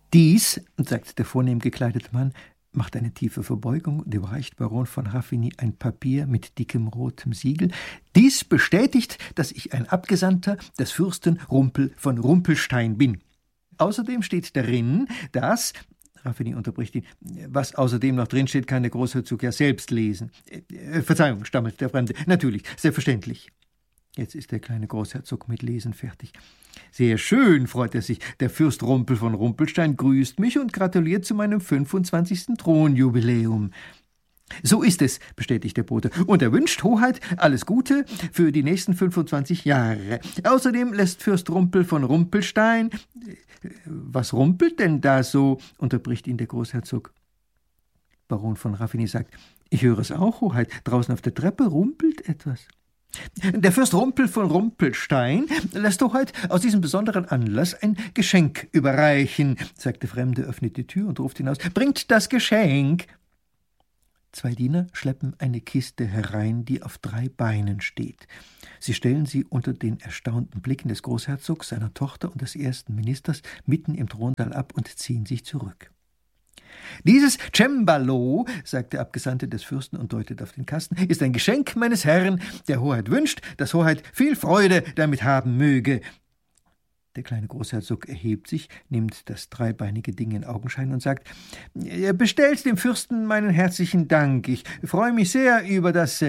Dies, sagt der vornehm gekleidete Mann, macht eine tiefe Verbeugung und überreicht Baron von Raffigny ein Papier mit dickem rotem Siegel. Dies bestätigt, dass ich ein Abgesandter des Fürsten Rumpel von Rumpelstein bin. Außerdem steht darin, dass... Raffigny unterbricht ihn. Was außerdem noch drin steht, kann der Großherzog ja selbst lesen. Verzeihung, stammelt der Fremde. Natürlich, selbstverständlich. Jetzt ist der kleine Großherzog mit Lesen fertig. Sehr schön, freut er sich. Der Fürst Rumpel von Rumpelstein grüßt mich und gratuliert zu meinem 25. Thronjubiläum. So ist es, bestätigt der Bote. Und er wünscht Hoheit alles Gute für die nächsten 25 Jahre. Außerdem lässt Fürst Rumpel von Rumpelstein... Was rumpelt denn da so? Unterbricht ihn der Großherzog. Baron von Raffigny sagt, ich höre es auch, Hoheit. Draußen auf der Treppe rumpelt etwas. Der Fürst Rumpel von Rumpelstein lässt Hoheit aus diesem besonderen Anlass ein Geschenk überreichen, sagt der Fremde, öffnet die Tür und ruft hinaus, bringt das Geschenk. 2 Diener schleppen eine Kiste herein, die auf 3 Beinen steht. Sie stellen sie unter den erstaunten Blicken des Großherzogs, seiner Tochter und des ersten Ministers mitten im Thronsaal ab und ziehen sich zurück. Dieses Cembalo, sagt der Abgesandte des Fürsten und deutet auf den Kasten, ist ein Geschenk meines Herrn, der Hoheit wünscht, dass Hoheit viel Freude damit haben möge. Der kleine Großherzog erhebt sich, nimmt das dreibeinige Ding in Augenschein und sagt, bestellt dem Fürsten meinen herzlichen Dank. Ich freue mich sehr über das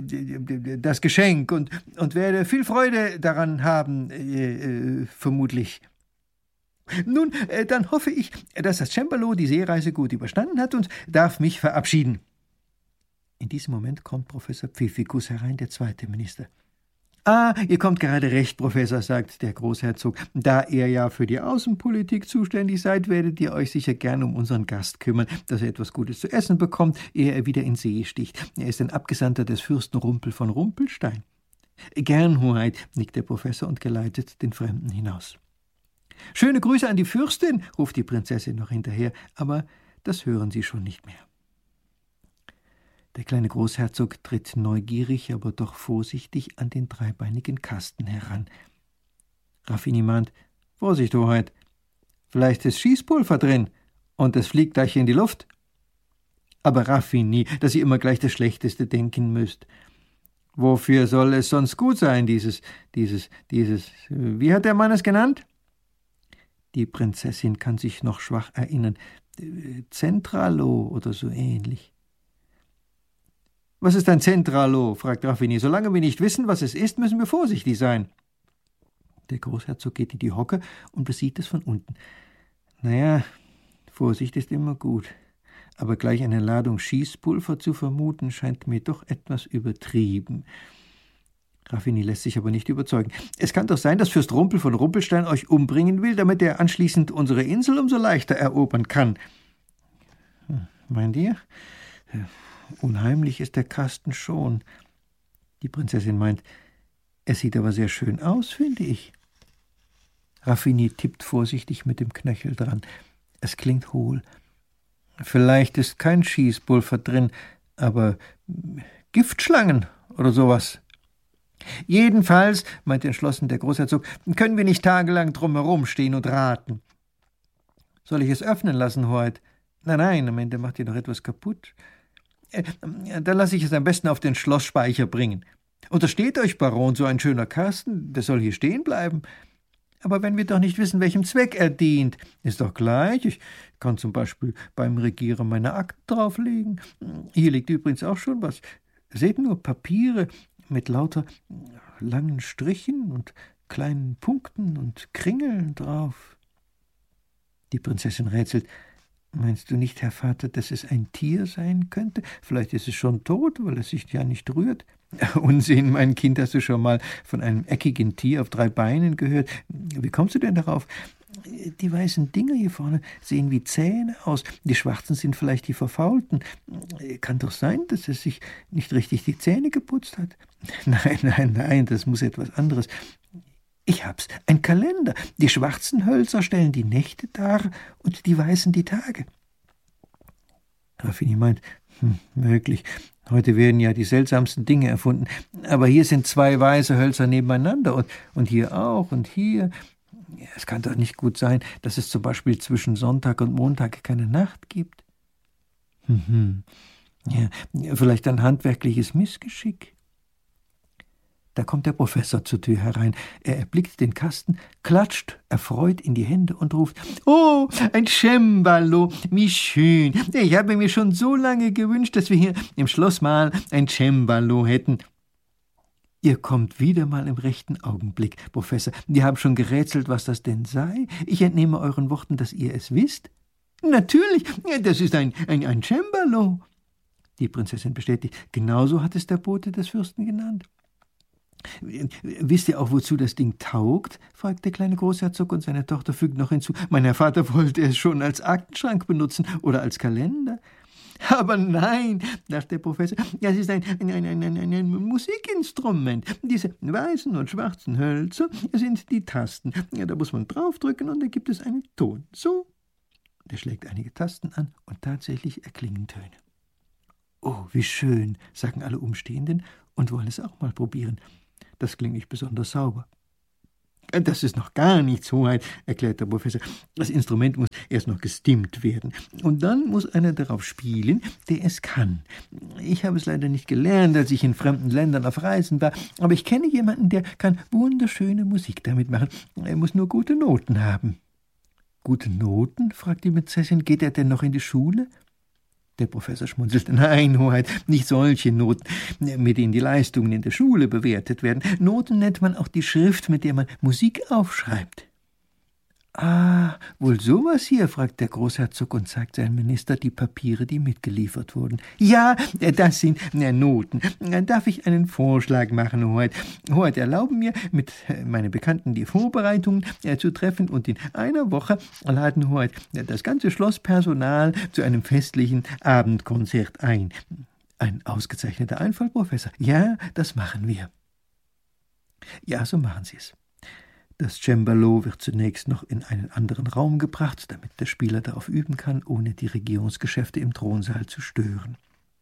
Geschenk und werde viel Freude daran haben, vermutlich. Nun, dann hoffe ich, dass das Cembalo die Seereise gut überstanden hat und darf mich verabschieden. In diesem Moment kommt Professor Pfiffikus herein, der 2. Minister. »Ah, ihr kommt gerade recht, Professor«, sagt der Großherzog. »Da ihr ja für die Außenpolitik zuständig seid, werdet ihr euch sicher gern um unseren Gast kümmern, dass er etwas Gutes zu essen bekommt, ehe er wieder in See sticht. Er ist ein Abgesandter des Fürsten Rumpel von Rumpelstein.« »Gern, Hoheit«, nickt der Professor und geleitet den Fremden hinaus. »Schöne Grüße an die Fürstin«, ruft die Prinzessin noch hinterher, aber das hören sie schon nicht mehr. Der kleine Großherzog tritt neugierig, aber doch vorsichtig an den dreibeinigen Kasten heran. Raffigny mahnt, »Vorsicht, Hoheit, vielleicht ist Schießpulver drin und es fliegt gleich in die Luft.« »Aber Raffigny, dass ihr immer gleich das Schlechteste denken müsst. Wofür soll es sonst gut sein, dieses, wie hat der Mann es genannt?« Die Prinzessin kann sich noch schwach erinnern. Centralo oder so ähnlich. »Was ist ein Centralo?« fragt Raffigny. »Solange wir nicht wissen, was es ist, müssen wir vorsichtig sein.« Der Großherzog geht in die Hocke und besieht es von unten. »Naja, Vorsicht ist immer gut. Aber gleich eine Ladung Schießpulver zu vermuten, scheint mir doch etwas übertrieben.« Raffigny lässt sich aber nicht überzeugen. »Es kann doch sein, dass Fürst Rumpel von Rumpelstein euch umbringen will, damit er anschließend unsere Insel umso leichter erobern kann.« »Meint ihr? Unheimlich ist der Kasten schon.« Die Prinzessin meint, es sieht aber sehr schön aus, finde ich. Raffigny tippt vorsichtig mit dem Knöchel dran. Es klingt hohl. Vielleicht ist kein Schießpulver drin, aber Giftschlangen oder sowas. »Jedenfalls«, meint entschlossen der Großherzog, »können wir nicht tagelang drum herumstehen und raten.« »Soll ich es öffnen lassen, Hoheit?« »Nein, am Ende macht ihr noch etwas kaputt.« »Dann lasse ich es am besten auf den Schlossspeicher bringen. Untersteht euch, Baron, so ein schöner Kasten, der soll hier stehen bleiben. Aber wenn wir doch nicht wissen, welchem Zweck er dient, ist doch gleich. Ich kann zum Beispiel beim Regieren meine Akten drauflegen. Hier liegt übrigens auch schon was. Seht nur, Papiere mit lauter langen Strichen und kleinen Punkten und Kringeln drauf.« Die Prinzessin rätselt. »Meinst du nicht, Herr Vater, dass es ein Tier sein könnte? Vielleicht ist es schon tot, weil es sich ja nicht rührt.« »Unsinn, mein Kind, hast du schon mal von einem eckigen Tier auf 3 Beinen gehört? Wie kommst du denn darauf?« »Die weißen Dinger hier vorne sehen wie Zähne aus. Die schwarzen sind vielleicht die verfaulten. Kann doch sein, dass es sich nicht richtig die Zähne geputzt hat.« Nein, das muss etwas anderes. »Ich hab's, ein Kalender. Die schwarzen Hölzer stellen die Nächte dar und die weißen die Tage.« Raffigny meint, möglich. Heute werden ja die seltsamsten Dinge erfunden. Aber hier sind 2 weiße Hölzer nebeneinander und hier auch und hier. Es kann doch nicht gut sein, dass es zum Beispiel zwischen Sonntag und Montag keine Nacht gibt. Ja, vielleicht ein handwerkliches Missgeschick. Da kommt der Professor zur Tür herein. Er erblickt den Kasten, klatscht erfreut in die Hände und ruft: »Oh, ein Cembalo, wie schön! Ich habe mir schon so lange gewünscht, dass wir hier im Schloss mal ein Cembalo hätten.« »Ihr kommt wieder mal im rechten Augenblick, Professor. Wir haben schon gerätselt, was das denn sei. Ich entnehme euren Worten, dass ihr es wisst.« »Natürlich, das ist ein Cembalo.« Die Prinzessin bestätigt: »Genauso hat es der Bote des Fürsten genannt.« »Wisst ihr auch, wozu das Ding taugt?« fragt der kleine Großherzog, und seine Tochter fügt noch hinzu: »Mein Herr Vater wollte es schon als Aktenschrank benutzen oder als Kalender.« »Aber nein«, dachte der Professor, »das ist ein Musikinstrument. Diese weißen und schwarzen Hölzer sind die Tasten. Ja, da muss man draufdrücken und dann gibt es einen Ton. So.« Der schlägt einige Tasten an und tatsächlich erklingen Töne. »Oh, wie schön«, sagen alle Umstehenden und wollen es auch mal probieren. Das klingt nicht besonders sauber. »Das ist noch gar nichts, Hoheit«, erklärt der Professor. »Das Instrument muss erst noch gestimmt werden. Und dann muss einer darauf spielen, der es kann. Ich habe es leider nicht gelernt, als ich in fremden Ländern auf Reisen war. Aber ich kenne jemanden, der kann wunderschöne Musik damit machen. Er muss nur gute Noten haben.« »Gute Noten?« fragt die Prinzessin. »Geht er denn noch in die Schule?« Der Professor schmunzelt. »Nein, Hoheit, nicht solche Noten, mit denen die Leistungen in der Schule bewertet werden. Noten nennt man auch die Schrift, mit der man Musik aufschreibt.« »Ah, wohl sowas hier?« fragt der Großherzog und zeigt seinem Minister die Papiere, die mitgeliefert wurden. »Ja, das sind Noten. Darf ich einen Vorschlag machen, Hoheit? Hoheit, erlauben mir, mit meinen Bekannten die Vorbereitungen zu treffen, und in einer Woche laden Hoheit das ganze Schlosspersonal zu einem festlichen Abendkonzert ein.« »Ein ausgezeichneter Einfall, Professor. Ja, das machen wir.« »Ja, so machen Sie es.« Das Cembalo wird zunächst noch in einen anderen Raum gebracht, damit der Spieler darauf üben kann, ohne die Regierungsgeschäfte im Thronsaal zu stören.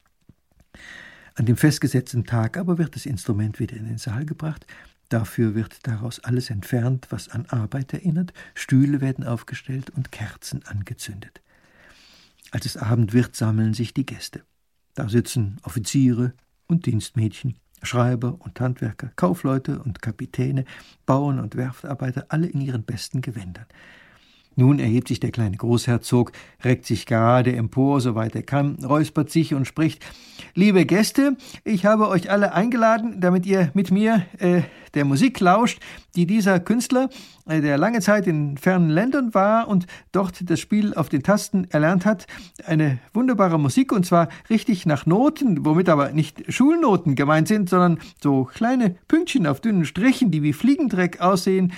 An dem festgesetzten Tag aber wird das Instrument wieder in den Saal gebracht. Dafür wird daraus alles entfernt, was an Arbeit erinnert. Stühle werden aufgestellt und Kerzen angezündet. Als es Abend wird, sammeln sich die Gäste. Da sitzen Offiziere und Dienstmädchen, Schreiber und Handwerker, Kaufleute und Kapitäne, Bauern und Werftarbeiter, alle in ihren besten Gewändern. Nun erhebt sich der kleine Großherzog, reckt sich gerade empor, soweit er kann, räuspert sich und spricht: »Liebe Gäste, ich habe euch alle eingeladen, damit ihr mit mir der Musik lauscht, die dieser Künstler, der lange Zeit in fernen Ländern war und dort das Spiel auf den Tasten erlernt hat, eine wunderbare Musik, und zwar richtig nach Noten, womit aber nicht Schulnoten gemeint sind, sondern so kleine Pünktchen auf dünnen Strichen, die wie Fliegendreck aussehen.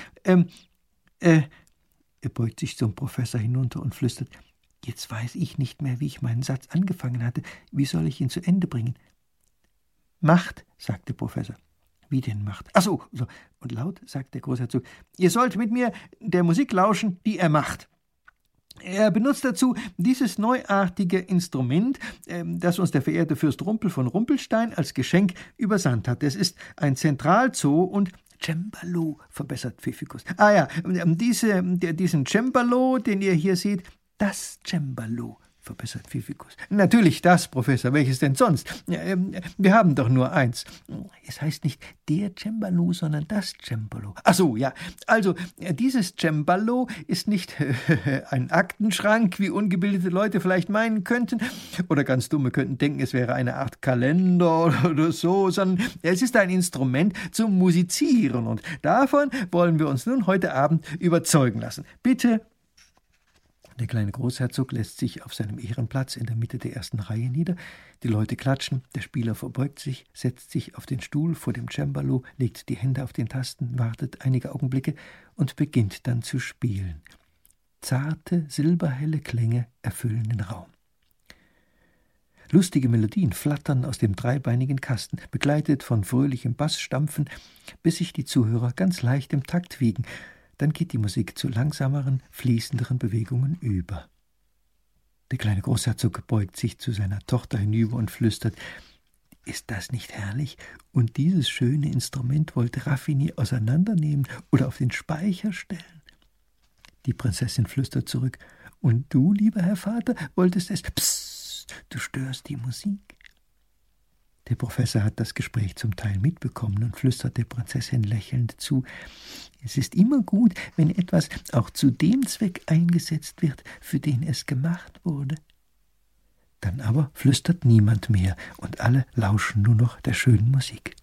Er beugt sich zum Professor hinunter und flüstert: »Jetzt weiß ich nicht mehr, wie ich meinen Satz angefangen hatte. Wie soll ich ihn zu Ende bringen?« »Macht«, sagt der Professor. »Wie denn Macht?« »Ach so.« Und laut sagt der Großherzog: »Ihr sollt mit mir der Musik lauschen, die er macht. Er benutzt dazu dieses neuartige Instrument, das uns der verehrte Fürst Rumpel von Rumpelstein als Geschenk übersandt hat. Es ist ein Zentralzoo und Cembalo«, verbessert Pfiffikus. »Ah ja, diesen Cembalo, den ihr hier seht, das Cembalo«, verbessert Pfiffikus. »Natürlich das, Professor, welches denn sonst? Wir haben doch nur eins.« »Es heißt nicht der Cembalo, sondern das Cembalo.« »Ach so, ja. Also, dieses Cembalo ist nicht ein Aktenschrank, wie ungebildete Leute vielleicht meinen könnten, oder ganz Dumme könnten denken, es wäre eine Art Kalender oder so, sondern es ist ein Instrument zum Musizieren, und davon wollen wir uns nun heute Abend überzeugen lassen. Bitte.« Der kleine Großherzog lässt sich auf seinem Ehrenplatz in der Mitte der ersten Reihe nieder. Die Leute klatschen, der Spieler verbeugt sich, setzt sich auf den Stuhl vor dem Cembalo, legt die Hände auf den Tasten, wartet einige Augenblicke und beginnt dann zu spielen. Zarte, silberhelle Klänge erfüllen den Raum. Lustige Melodien flattern aus dem dreibeinigen Kasten, begleitet von fröhlichem Bassstampfen, bis sich die Zuhörer ganz leicht im Takt wiegen. Dann geht die Musik zu langsameren, fließenderen Bewegungen über. Der kleine Großherzog beugt sich zu seiner Tochter hinüber und flüstert: »Ist das nicht herrlich? Und dieses schöne Instrument wollte Raffini auseinandernehmen oder auf den Speicher stellen.« Die Prinzessin flüstert zurück: »Und du, lieber Herr Vater, wolltest es...« »Psst, du störst die Musik.« Der Professor hat das Gespräch zum Teil mitbekommen und flüstert der Prinzessin lächelnd zu: »Es ist immer gut, wenn etwas auch zu dem Zweck eingesetzt wird, für den es gemacht wurde.« Dann aber flüstert niemand mehr und alle lauschen nur noch der schönen Musik.